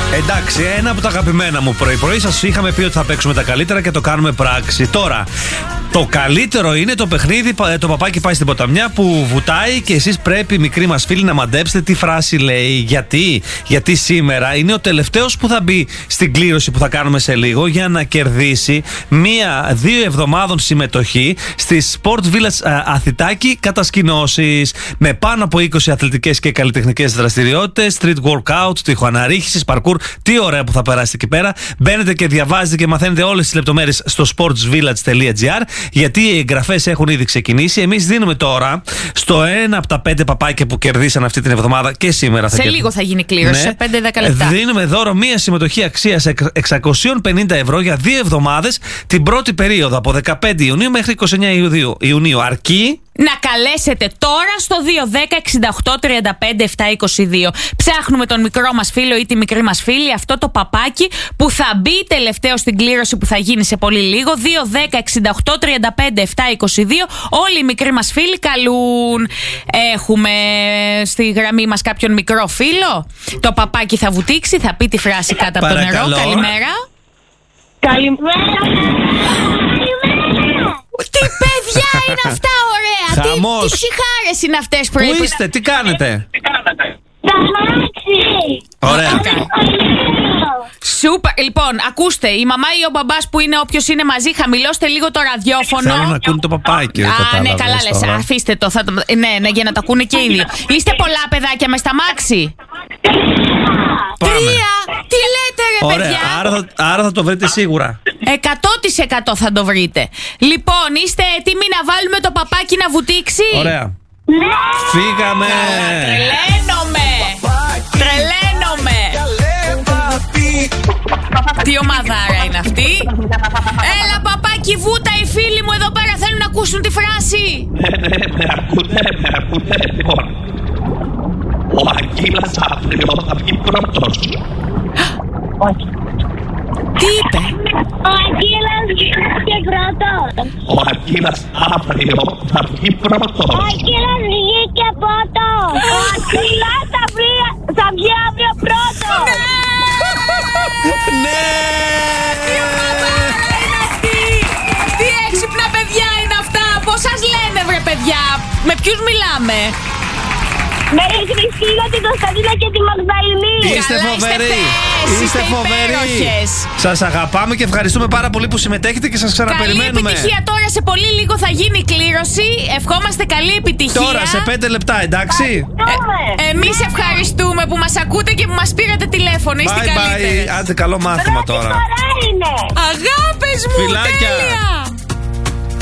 Εντάξει, ένα από τα αγαπημένα μου πρωί-πρωί. Σας είχαμε πει ότι θα παίξουμε τα καλύτερα και το κάνουμε πράξη. Τώρα, το καλύτερο είναι το παιχνίδι το παπάκι πάει στην ποταμιά που βουτάει και εσείς πρέπει, μικροί μας φίλοι, να μαντέψετε τι φράση λέει. Γιατί σήμερα είναι ο τελευταίος που θα μπει στην κλήρωση που θα κάνουμε σε λίγο για να κερδίσει 1-2 εβδομάδων συμμετοχή στη Sport Village Αθητάκι κατασκηνώσεις με πάνω από 20 αθλητικές και καλλιτεχνικές δραστηριότητες, street workout, τυχοαναρρίχησης, parkour. Τι ωραία που θα περάσετε εκεί πέρα. Μπαίνετε και διαβάζετε και μαθαίνετε όλες τις λεπτομέρειες στο sportsvillage.gr, γιατί οι εγγραφές έχουν ήδη ξεκινήσει. Εμείς δίνουμε τώρα στο ένα από τα 5 παπάκια που κερδίσαν αυτή την εβδομάδα και σήμερα σε λίγο θα γίνει κλήρωση, ναι, σε 5-10 λεπτά. Δίνουμε δώρο μία συμμετοχή αξίας 650 ευρώ για 2 εβδομάδες την πρώτη περίοδο από 15 Ιουνίου μέχρι 29 Ιουνίου. Αρκεί να καλέσετε τώρα στο 210-68-35-722. Ψάχνουμε τον μικρό μας φίλο ή τη μικρή μας φίλη, αυτό το παπάκι που θα μπει τελευταίο στην κλήρωση που θα γίνει σε πολύ λίγο. 210-68-35-722. Όλοι οι μικροί μας φίλοι καλούν. Έχουμε στη γραμμή μας κάποιον μικρό φίλο. Το παπάκι θα βουτήξει, θα πει τη φράση κάτω από το νερό. Καλημέρα. Καλημέρα. Τι παιδιά είναι αυτά ωραία! Τι ψυχάρες είναι αυτές που Πού είστε, τι κάνετε? Ωραία. Σούπερ. Λοιπόν, ακούστε, η μαμά ή ο μπαμπάς που είναι όποιος είναι μαζί, χαμηλώστε λίγο το ραδιόφωνο. Θέλω να ακούνε το παπάκι. Ναι, καλά λες, αφήστε το. Ναι, για να το ακούνε και οι δύο. Είστε πολλά παιδάκια μες στα μάξι? 3! Τι λέτε ρε παιδιά? Άρα θα το βρείτε σίγουρα. 100% θα το βρείτε. Λοιπόν, είστε έτοιμοι να βάλουμε το παπάκι να βουτήξει? Ωραία. Φύγαμε. Τρελαίνομαι. Τι ομαδάρα είναι αυτή? Έλα παπάκι, βούτα, οι φίλοι μου εδώ πέρα θέλουν να ακούσουν τη φράση. Ναι, ακούτε. Λοιπόν, ο Αγγίλας αύριο θα βγει πρώτος. Τι είπε? Ο Αγγίλας βγήκε πρώτος. Ο Αγγίλας αύριο θα βγει πρώτος. Ο Αγγίλας βγήκε πρώτος. Ο Αγγίλας θα βγει αύριο πρώτος. Ναι! Τι ομαδάρα είναι αυτή? Τι έξυπνα παιδιά είναι αυτά? Πώς σας λένε βρε παιδιά? Με ποιους μιλάμε? Με τη Χριστίνα, την Κωνσταντίνα και τη Μαγδαληνή. Είστε φοβεροί. Είστε φοβεροί. Σας αγαπάμε και ευχαριστούμε πάρα πολύ που συμμετέχετε και σας ξαναπεριμένουμε. Καλή επιτυχία τώρα, σε πολύ λίγο θα γίνει η κλήρωση. Ευχόμαστε καλή επιτυχία. Τώρα σε 5 λεπτά, εντάξει. Εμείς ευχαριστούμε που μας ακούτε και που μας πήρατε τηλέφωνο. Είστε καλύτεροι. Άντε, καλό μάθημα τώρα. Αγάπες μου, φιλάκια. τέλεια.